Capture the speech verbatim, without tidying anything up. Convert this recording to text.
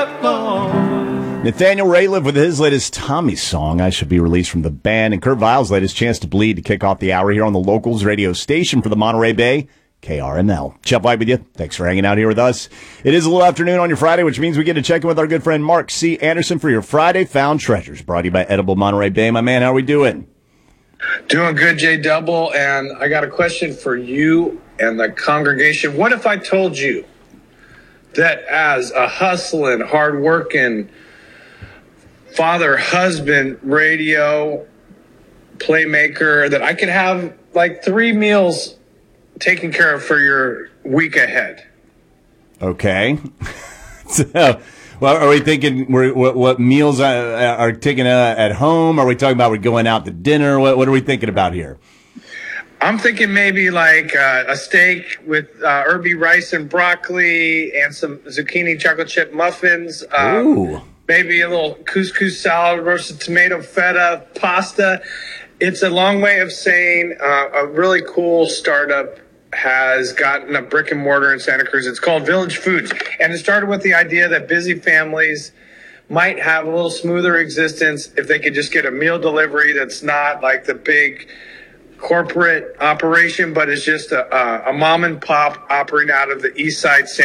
Nathaniel Rateliff with his latest Tommy song, I Should Be Released from the band, and Kurt Vile's latest Chance to Bleed to kick off the hour here on the Locals radio station for the Monterey Bay, K R M L. Jeff White with you. Thanks for hanging out here with us. It is a little afternoon on your Friday, which means we get to check in with our good friend Mark C. Anderson for your Friday Found Treasures, brought to you by Edible Monterey Bay. My man, how are we doing? Doing good, J Double, and I got a question for you and the congregation. What if I told you that as a hustling, hard-working father, husband, radio playmaker, that I could have like three meals taken care of for your week ahead? Okay. So, well, are we thinking we're, what, what meals are, are taken uh, at home? Are we talking about we're going out to dinner? What, what are we thinking about here? I'm thinking maybe like uh, a steak with uh, herby rice and broccoli and some zucchini chocolate chip muffins. Um, Ooh. Maybe a little couscous salad, roasted tomato, feta, pasta. It's a long way of saying uh, a really cool startup has gotten a brick and mortar in Santa Cruz. It's called Village Foods. And it started with the idea that busy families might have a little smoother existence if they could just get a meal delivery that's not like the big corporate operation, but it's just a, a, a mom and pop operating out of the East Side San